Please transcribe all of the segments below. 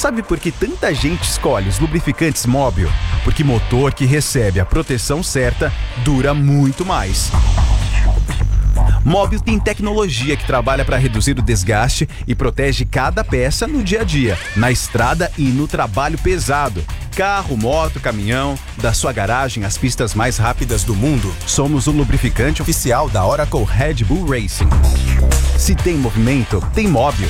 Sabe por que tanta gente escolhe os lubrificantes Mobil? Porque motor que recebe a proteção certa dura muito mais. Mobil tem tecnologia que trabalha para reduzir o desgaste e protege cada peça no dia a dia, na estrada e no trabalho pesado. Carro, moto, caminhão, da sua garagem às pistas mais rápidas do mundo, somos o lubrificante oficial da Oracle Red Bull Racing. Se tem movimento, tem Mobil.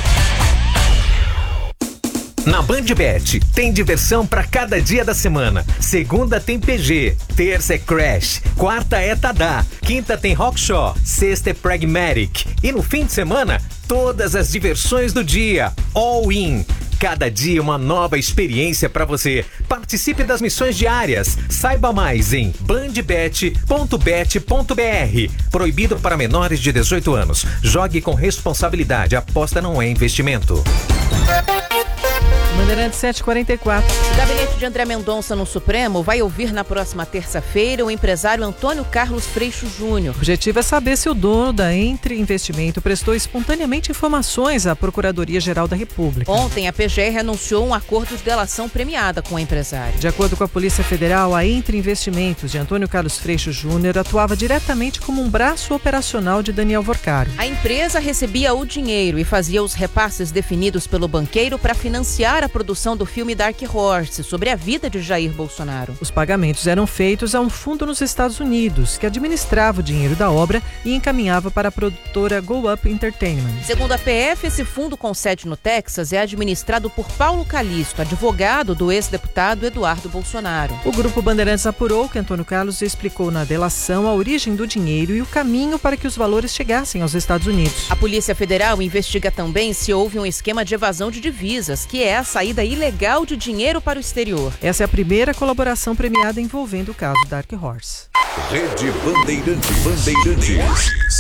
Na BandBet, tem diversão para cada dia da semana. Segunda tem PG, terça é Crash, quarta é Tadá, quinta tem Rockshaw, sexta é Pragmatic. E no fim de semana, todas as diversões do dia, all in. Cada dia uma nova experiência para você. Participe das missões diárias. Saiba mais em bandbet.bet.br. Proibido para menores de 18 anos. Jogue com responsabilidade. Aposta não é investimento. Bandeirantes 744. O gabinete de André Mendonça no Supremo vai ouvir na próxima terça-feira o empresário Antônio Carlos Freixo Júnior. O objetivo é saber se o dono da Entre Investimento prestou espontaneamente informações à Procuradoria-Geral da República. Ontem, a PGR anunciou um acordo de delação premiada com o empresário. De acordo com a Polícia Federal, a Entre Investimentos de Antônio Carlos Freixo Júnior atuava diretamente como um braço operacional de Daniel Vorcaro. A empresa recebia o dinheiro e fazia os repasses definidos pelo banqueiro para financiar a produção do filme Dark Horse, sobre a vida de Jair Bolsonaro. Os pagamentos eram feitos a um fundo nos Estados Unidos, que administrava o dinheiro da obra e encaminhava para a produtora Go Up Entertainment. Segundo a PF, esse fundo com sede no Texas é administrado por Paulo Calixto, advogado do ex-deputado Eduardo Bolsonaro. O Grupo Bandeirantes apurou que Antônio Carlos explicou na delação a origem do dinheiro e o caminho para que os valores chegassem aos Estados Unidos. A Polícia Federal investiga também se houve um esquema de evasão de divisas, que é a saída ilegal de dinheiro para o exterior. Essa é a primeira colaboração premiada envolvendo o caso Dark Horse. Rede Bandeirantes.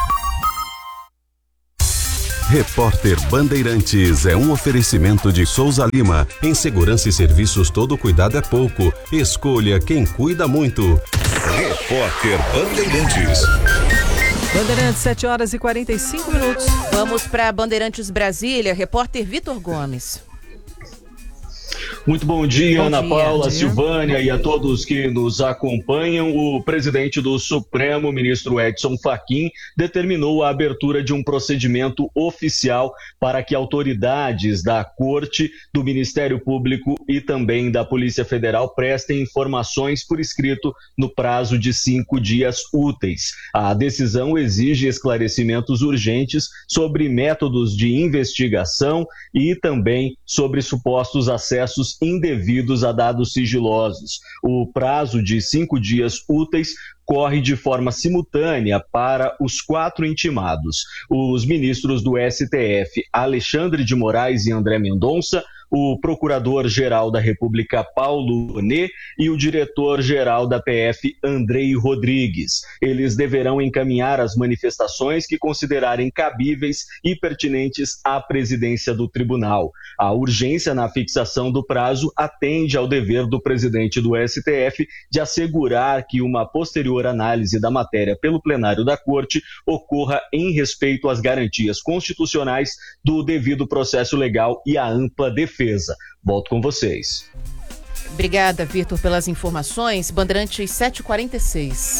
Repórter Bandeirantes é um oferecimento de Souza Lima. Em segurança e serviços, todo cuidado é pouco. Escolha quem cuida muito. Repórter Bandeirantes. Bandeirantes, 7h45. Vamos para Bandeirantes Brasília, repórter Vitor Gomes. Muito bom dia, Ana Paula, Silvânia e a todos que nos acompanham. O presidente do Supremo, ministro Edson Fachin, determinou a abertura de um procedimento oficial para que autoridades da Corte, do Ministério Público e também da Polícia Federal prestem informações por escrito no prazo de 5 dias úteis. A decisão exige esclarecimentos urgentes sobre métodos de investigação e também sobre supostos acessos indevidos a dados sigilosos. O prazo de 5 dias úteis corre de forma simultânea para os 4 intimados. Os ministros do STF, Alexandre de Moraes e André Mendonça, o Procurador-Geral da República, Paulo Bonet, e o Diretor-Geral da PF, Andrei Rodrigues. Eles deverão encaminhar as manifestações que considerarem cabíveis e pertinentes à presidência do tribunal. A urgência na fixação do prazo atende ao dever do presidente do STF de assegurar que uma posterior análise da matéria pelo plenário da Corte ocorra em respeito às garantias constitucionais do devido processo legal e à ampla defesa. Volto com vocês. Obrigada, Vitor, pelas informações. Bandeirantes 7h46.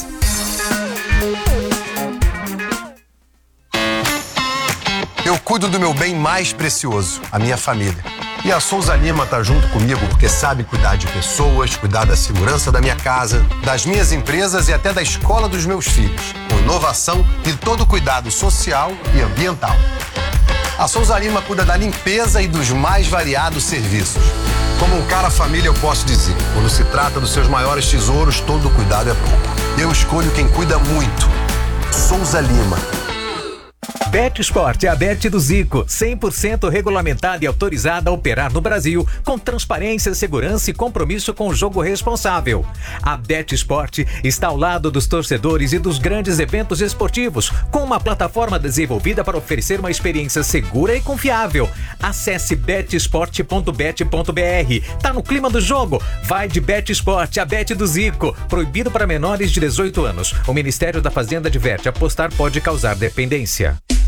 Eu cuido do meu bem mais precioso, a minha família. E a Souza Lima tá junto comigo porque sabe cuidar de pessoas, cuidar da segurança da minha casa, das minhas empresas e até da escola dos meus filhos, com inovação e todo o cuidado social e ambiental. A Souza Lima cuida da limpeza e dos mais variados serviços. Como um cara família, eu posso dizer, quando se trata dos seus maiores tesouros, todo cuidado é pouco. Eu escolho quem cuida muito. Souza Lima. BetSport é a Bet do Zico, 100% regulamentada e autorizada a operar no Brasil, com transparência, segurança e compromisso com o jogo responsável. A BetSport está ao lado dos torcedores e dos grandes eventos esportivos, com uma plataforma desenvolvida para oferecer uma experiência segura e confiável. Acesse betsport.bet.br. Tá no clima do jogo? Vai de BetSport, a Bet do Zico. Proibido para menores de 18 anos. O Ministério da Fazenda adverte: apostar pode causar dependência.